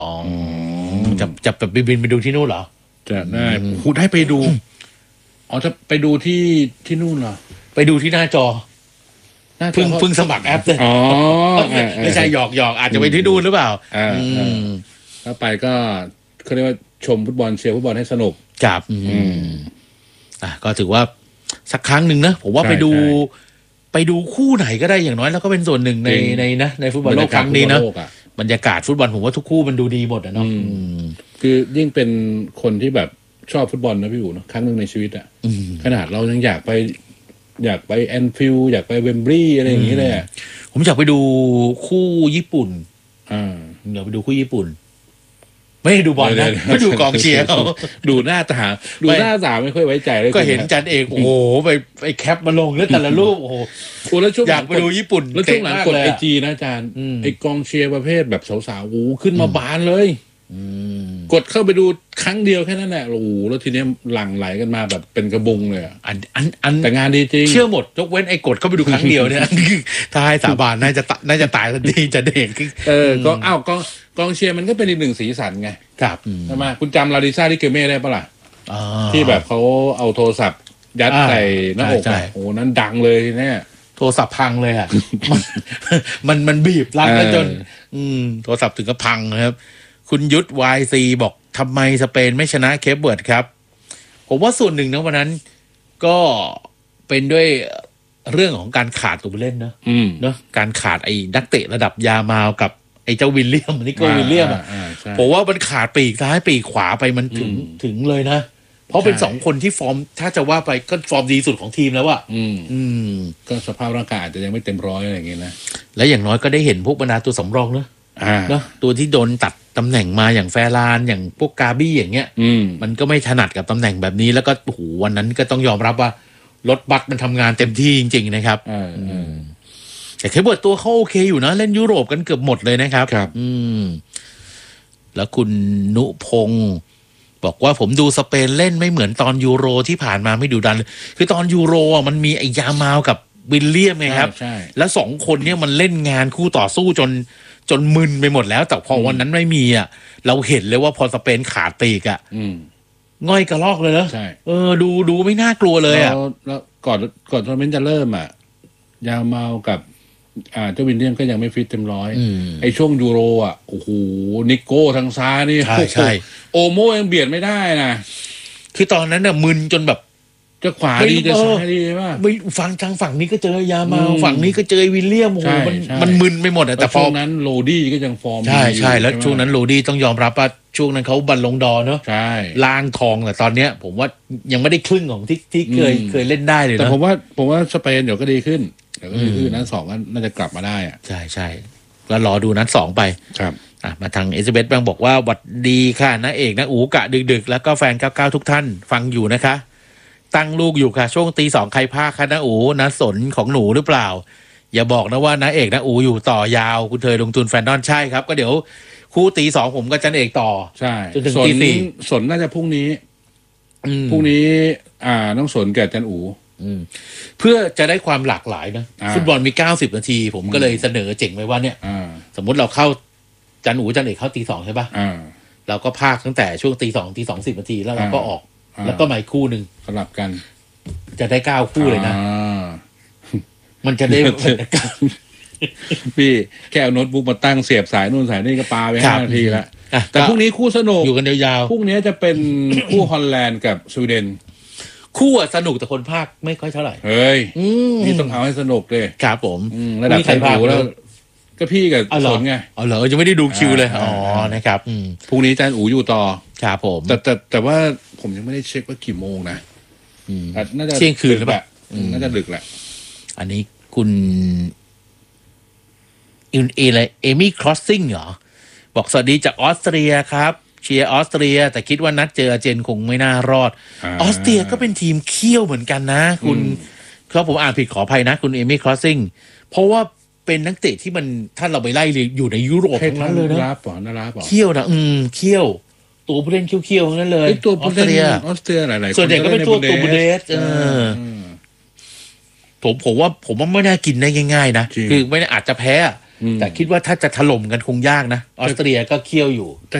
อ๋อจะบินไปดูที่นู่นเหรอจะได้คุณให้ไปดูอ๋อจะไปดูที่นู่นเหรอไปดูที่หน้าจอเพิ่งสมัครแอปเลยอ๋อไม่ใช่หยอกอาจจะไปที่นู่นหรือเปล่าถ้าไปก็เขาเรียกว่าชมฟุตบอลเชียร์ฟุตบอลให้สนุกครับก็ถือว่าสักครั้งหนึ่งนะผมว่าไปดูคู่ไหนก็ได้อย่างน้อยแล้วก็เป็นส่วนหนึ่งในฟุตบอลโลกครั้งนี้นะบรรยากาศฟุตบอลผมว่าทุกคู่มันดูดีหมดอะเนาะคือยิ่งเป็นคนที่แบบชอบฟุตบอลนะพี่อู๋เนาะครั้งหนึ่งในชีวิตอะขนาดเรายังอยากไปแอนฟิลด์อยากไปเวมบลีย์อะไรอย่างนี้เลยผมอยากไปดูคู่ญี่ปุ่นอยากไปดูคู่ญี่ปุ่นไม่ดูบอลนะไม่ดูกองเชียร์เขาดูหน้าตาไม่ค่อยไว้ใจเลยก็เห็นจันเอกโอ้โหไปแคปมาลงแล้วแต่ละรูปโอ้โหแล้วช่วงอยากไปดูญี่ปุ่นแล้วช่วงหลังกดไอจีนะอาจารย์ไอกองเชียร์ประเภทแบบสาวๆขึ้นมาบานเลยกดเข้าไปดูครั้งเดียวแค่นั้นแหละโอ้โหแล้วทีนี้หลั่งไหลกันมาแบบเป็นกระบุงเลยอันแต่งานดีจริงเชื่อหมดยกเว้นไอ้กดเข้าไปดูครั้งเดียวเนี่ยถ้าให้สาบานน่าจะตายทันทีจะเด็กก็กองเชียร์มันก็เป็นอีกหนึ่งสีสันไงครับใช่ไหมคุณจำลาดิซ่าที่เกเม่ได้ปะล่ะที่แบบเขาเอาโทรศัพท์ยัดใส่หน้าอกโอ้นั้นดังเลยเนี่ยโทรศัพท์พังเลยอ่ะมันบีบรัดแล้วจนโทรศัพท์ถึงกับพังนะครับคุณยุทธ YC บอกทำไมสเปนไม่ชนะเคปเวิร์ดครับผมว่าส่วนหนึ่งนะวันนั้นก็เป็นด้วยเรื่องของการขาดตัวผู้เล่นเนอะการขาดไอ้นักเตะระดับยามาวกับไอ้เจ้าวิลเลียมนิโก้วิลเลียมผมว่ามันขาดปีกซ้ายปีกขวาไปมันถึงเลยนะเพราะเป็นสองคนที่ฟอร์มถ้าจะว่าไปก็ฟอร์มดีสุดของทีมแล้วอะก็สภาพร่างกายอาจจะยังไม่เต็มร้อยอะไรอย่างเงี้ยนะและอย่างน้อยก็ได้เห็นพวกบรรดาตัวสำรองเนอะตัวที่โดนตัดตำแหน่งมาอย่างแฟรานอย่างพวกกาบี้อย่างเงี้ยมันก็ไม่ถนัดกับตำแหน่งแบบนี้แล้วก็โอ้โหวันนั้นก็ต้องยอมรับว่ารถบัสมันทำงานเต็มที่จริงๆนะครับแต่เคเบิร์ตตัวเขาโอเคอยู่นะเล่นยุโรปกันเกือบหมดเลยนะครับแล้วคุณนุพงศ์บอกว่าผมดูสเปนเล่นไม่เหมือนตอนยูโรที่ผ่านมาไม่ดุดันเลยคือตอนยูโรอ่ะมันมีไอ้ยามาวกับวิลเลียมไงครับแล้วสองคนเนี้ยมันเล่นงานคู่ต่อสู้จนมึนไปหมดแล้วแต่พอวันนั้นไม่มีอ่ะเราเห็นเลยว่าพอสเปนขาดปีกอ่ะง่อยกระลอกเลยเหรอดูไม่น่ากลัวเลยอ่ะแล้วก่อนทัวร์นาเมนต์จะเริ่มอ่ะยามากับเจ้าวินเลียมก็ยังไม่ฟิตเต็มร้อยไอ้ช่วงยูโรอ่ะโอ้โหนิโก้ทางซ้ายนี่ใช่โอโมยังเบียดไม่ได้นะคือตอนนั้นน่ะมึนจนแบบจะขวาดีจะซ้ายดีป่ะไม่ฝั่งนี้ก็เจอยามาฝั่งนี้ก็เจอวิลเลียมโอ้โหมันมึนไปหมดแต่ช่วงนั้นโรดี้ก็ยังฟอร์มใช่แล้วช่วงนั้นโรดี้ต้องยอมรับว่าช่วงนั้นเขาบัลลงดอร์เนอะใช่ล่างทองแต่ตอนเนี้ยผมว่ายังไม่ได้ครึ่งของที่เคยเล่นได้เลยนะแต่ผมว่าสเปนเดี๋ยวก็ดีขึ้นนัด2ก็น่าจะกลับมาได้อ่ะใช่แล้วรอดูนัด2ไปครับมาทางเอซิเบสบางบอกว่าหวัดดีค่ะนะเอกนะอูกะดึกๆแล้วก็แฟน99ทุกท่านฟังอยู่นะคะตั้งลูกอยู่ค่ะช่วงตี 2ใครพาคะนะอูนะสนของหนูหรือเปล่าอย่าบอกนะว่านะเอกนะอูอยู่ต่อยาวคุณเธอลงทุนแฟนดอนใช่ครับก็เดี๋ยวคู่ตี 2ผมกับจันเอกต่อใช่จนถึงตี 4สนน่าจะพรุ่งนี้ต้องสนแก่จันอูเพื่อจะได้ความหลากหลายนะฟุตบอลมี90นาทีผมก็เลยเสนอเจ๋งไว้ว่าเนี่ยสมมุติเราเข้าจันอูจันเอกเข้าตี 2ใช่ป่ะเราก็พากตั้งแต่ช่วงตี 2ตี2 10นาทีแล้วเราก็ออกแล้วก็มาอีกคู่นึงสลับกันจะได้9คู่เลยนะมันจะได้พี่แค่เอาโน้ตบุ๊กมาตั้งเสียบสายนู่นสายนี่ก็ปาไป5นาทีแล้วแต่พรุ่งนี้คู่สนุกอยู่กันยาวๆพรุ่งนี้จะเป็นคู่ฮอลแลนด์กับสวีเดนคู่สนุกแต่คนภาคไม่ค่อยเท่าไหร่เฮ้ยนี่ต้องเอาให้สนุกเลยครับผมระดับใครภาคแล้วก็พี่กับสนไงเหรอจะไม่ได้ดูคิวเลยนะครับพรุ่งนี้อาจารย์อู๋อยู่ต่อครับผมแต่ว่าผมยังไม่ได้เช็คว่ากี่โมงนะน่าจะเที่ยงคืนหรือเปล่าน่าจะดึกแหละอันนี้คุณอะไรเอมี่ครอสซิ่งเหรอบอกสวัสดีจากออสเตรียครับเชียร์ออสเตรียแต่คิดว่านัดเจออาร์เจนคงไม่น่ารอดออสเตรียก็เป็นทีมเขี้ยวเหมือนกันนะคุณครับผมอ่านผิดขออภัยนะคุณเอมี่ครอสซิ่งเพราะว่าเป็นนักเตะที่มันถ้าเราไปไล่อยู่ในยุโรปทั้งนั้นเลยนะเขี้ยวนะเขี้ยวตัวผู้เล่นเขี้ยวๆทั้งนั้นเลยตัวออสเตรียหลายๆส่วนใหญ่ก็เป็นตัวบูเดสผมว่าไม่น่ากินได้ง่ายๆนะคือไม่อาจจะแพ้แต่คิดว่าถ้าจะถล่มกันคงยากนะออสเตรียก็เคี่ยวอยู่